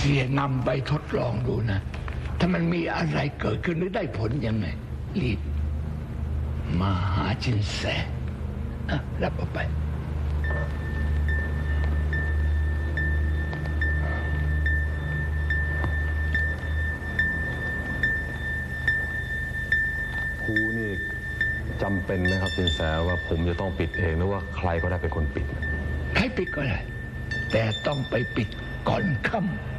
เสียนำไปทดลองดูนะถ้ามันมีอะไรเกิดขึ้นหรือได้ผลยังไงรีบมาหาจินแสรับเอาไปครูนี่จำเป็นไหมครับสินแสว่าผมจะต้องปิดเองหรือว่าใครก็ได้เป็นคนปิดให้ปิดก็ได้แต่ต้องไปปิดก่อนค่ำ